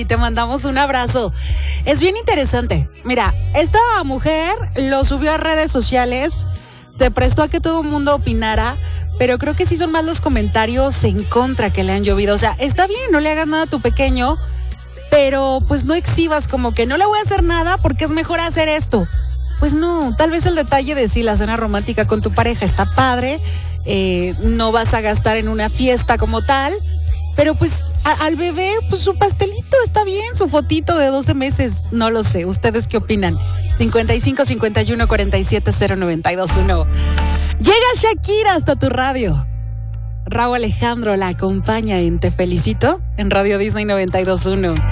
Y te mandamos un abrazo. Es bien interesante. Mira, esta mujer lo subió a redes sociales, se prestó a que todo el mundo opinara, pero creo que sí son más los comentarios en contra que le han llovido. O sea, está bien, no le hagas nada a tu pequeño, pero pues no exhibas como que no le voy a hacer nada porque es mejor hacer esto. Pues no, tal vez el detalle de sí, la cena romántica con tu pareja está padre, no vas a gastar en una fiesta como tal, pero pues al bebé, pues su pastelito está bien, su fotito de 12 meses, no lo sé. ¿Ustedes qué opinan? 55 51 47 0921. Llega Shakira hasta tu radio. Raúl Alejandro la acompaña en Te Felicito en Radio Disney 92.1.